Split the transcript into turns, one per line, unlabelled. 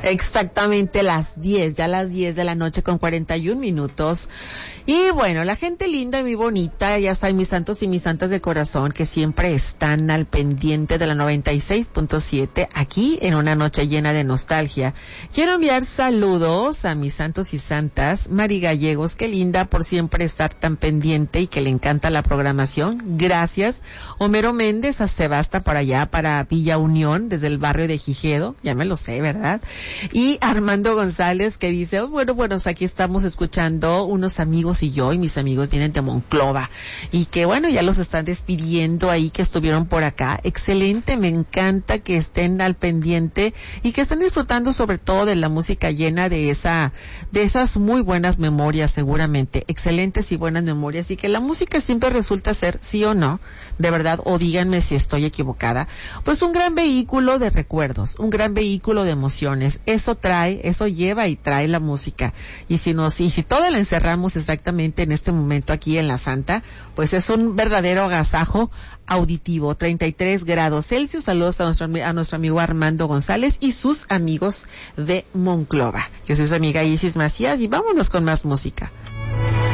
Exactamente ya las 10 de la noche con 41 minutos. Y bueno, la gente linda y muy bonita, ya saben, mis santos y mis santas de corazón, que siempre están al pendiente de la 96.7, aquí en una noche llena de nostalgia. Quiero enviar saludos a mis santos y santas, Mari Gallegos, qué linda por siempre estar tan pendiente y que le encanta la programación. Gracias. Homero Méndez, se basta para allá, para Villa Unión, desde el barrio de Gijedo, ya me lo sé, ¿verdad? Y Armando González, que dice, bueno, aquí estamos escuchando unos amigos y yo, y mis amigos vienen de Monclova, y que bueno, ya los están despidiendo ahí, que estuvieron por acá. Excelente, me encanta que estén al pendiente y que estén disfrutando sobre todo de la música llena de esas muy buenas memorias, seguramente, excelentes y buenas memorias, y que la música siempre resulta ser, sí o no, de verdad, o díganme si estoy equivocada, pues un gran vehículo de recuerdos, un gran vehículo de emociones. Eso lleva y trae la música. Y si toda la encerramos exactamente en este momento aquí en la Santa, pues es un verdadero agasajo auditivo. 33 grados Celsius. Saludos a nuestro amigo Armando González y sus amigos de Monclova. Yo soy su amiga Isis Macías y vámonos con más música.